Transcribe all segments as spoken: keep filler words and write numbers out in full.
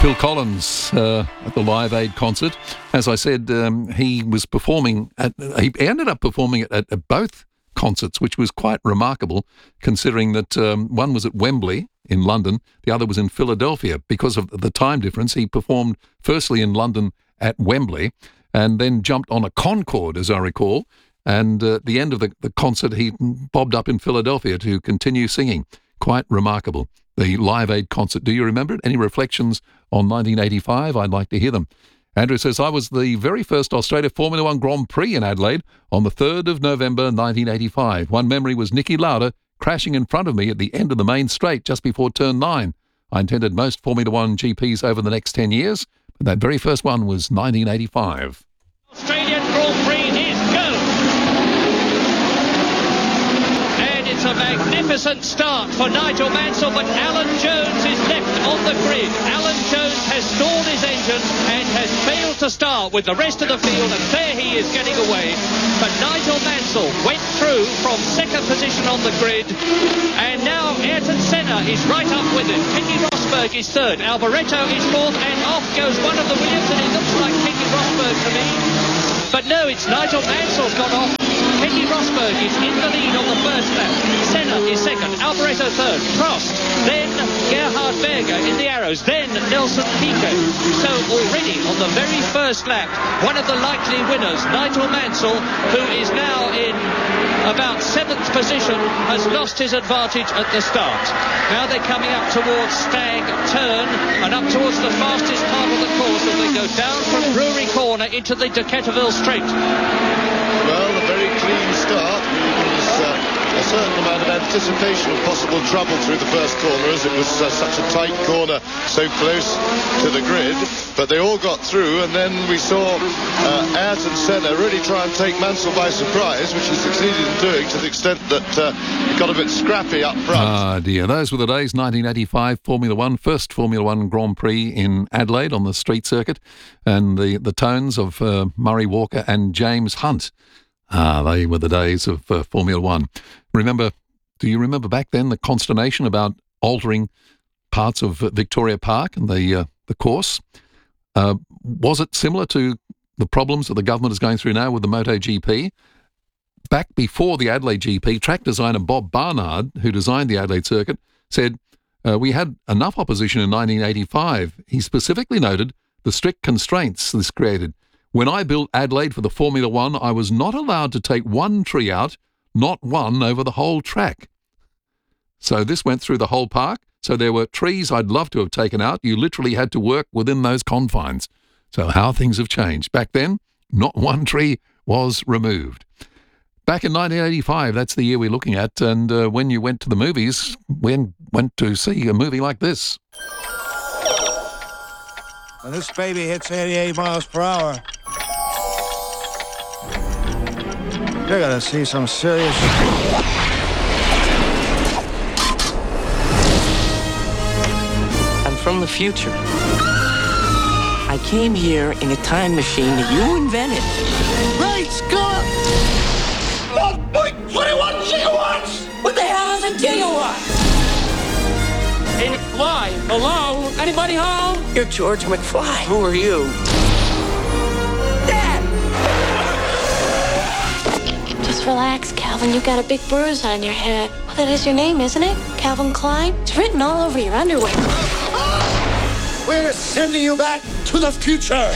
Phil Collins uh, at the Live Aid concert. As I said, um, he was performing at, he ended up performing at, at both concerts, which was quite remarkable, considering that um, one was at Wembley in London, the other was in Philadelphia. Because of the time difference, he performed firstly in London at Wembley and then jumped on a Concorde, as I recall, and uh, at the end of the, the concert, he bobbed up in Philadelphia to continue singing. Quite remarkable. The Live Aid concert. Do you remember it? Any reflections on nineteen eighty-five? I'd like to hear them. Andrew says, I was the very first Australia Formula One Grand Prix in Adelaide on the third of November nineteen eighty-five. One memory was Niki Lauda crashing in front of me at the end of the main straight just before turn nine. I attended most Formula One G Ps over the next ten years, but that very first one was nineteen eighty-five. Australian Grand Prix is go! And it's a magnificent start for Nigel Mansell, but Alan Jones is left on the grid. Alan Jones has stalled his engine and has failed to start with the rest of the field, and there he is getting away. But Nigel Mansell went through from second position on the grid, and now Ayrton Senna is right up with him. Keke Rosberg is third, Alboreto is fourth, and off goes one of the Williams, and it looks like Keke Rosberg to me. But no, it's Nigel Mansell's gone off. Keke Rosberg is in the lead on the first lap. Senna is second, Alboreto third, Prost, then Gerhard Berger in the arrows, then Nelson Piquet. So already on the very first lap, one of the likely winners, Nigel Mansell, who is now in about seventh position, has lost his advantage at the start. Now they're coming up towards Stag Turn and up towards the fastest part of the course as they go down from Brewery Corner into the Decaturville Straight. Well, a very clean start. There was uh, a certain amount of anticipation of possible trouble through the first corner, as it was uh, such a tight corner so close to the grid. But they all got through, and then we saw uh, Ayrton Senna really try and take Mansell by surprise, which he succeeded in doing to the extent that uh, he got a bit scrappy up front. Ah, dear. Those were the days, nineteen eighty-five Formula One, first Formula One Grand Prix in Adelaide on the street circuit, and the, the tones of uh, Murray Walker and James Hunt. Ah, they were the days of uh, Formula One. Remember, do you remember back then the consternation about altering parts of uh, Victoria Park and the uh, the course? Uh, was it similar to the problems that the government is going through now with the MotoGP? Back before the Adelaide G P, track designer Bob Barnard, who designed the Adelaide circuit, said, uh, we had enough opposition in nineteen eighty-five. He specifically noted the strict constraints this created. When I built Adelaide for the Formula One, I was not allowed to take one tree out, not one over the whole track. So this went through the whole park. So there were trees I'd love to have taken out. You literally had to work within those confines. So how things have changed. Back then, not one tree was removed. Back in nineteen eighty-five, that's the year we're looking at. And uh, when you went to the movies, when went to see a movie like this. When this baby hits eighty-eight miles per hour, you're gonna see some serious... I'm from the future. I came here in a time machine that you invented. Great Scott! one point two one gigawatts! What the hell is a gigawatt? And fly. Hello? Anybody home? You're George McFly. Who are you? Dad! Just relax, Calvin. You got a big bruise on your head. Well, that is your name, isn't it? Calvin Klein? It's written all over your underwear. We're sending you back to the future!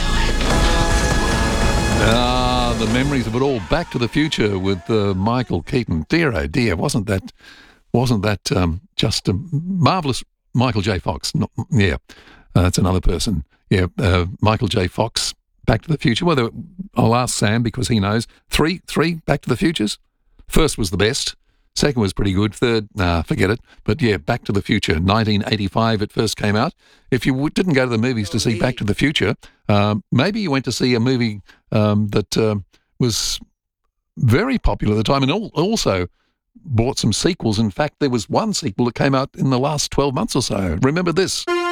Ah, the memories of it all. Back to the Future with uh, Michael Keaton. Dear, oh dear, wasn't that, wasn't that um, just a marvellous... Michael J. Fox, not, yeah, uh, that's another person. Yeah, uh, Michael J. Fox, Back to the Future. Whether I'll ask Sam because he knows. Three, three Back to the Futures. First was the best. Second was pretty good. Third, nah, forget it. But yeah, Back to the Future. nineteen eighty-five it first came out. If you w- didn't go to the movies to see Back to the Future, um, maybe you went to see a movie um, that uh, was very popular at the time and al- also brought some sequels. In fact, there was one sequel that came out in the last twelve months or so. Remember this?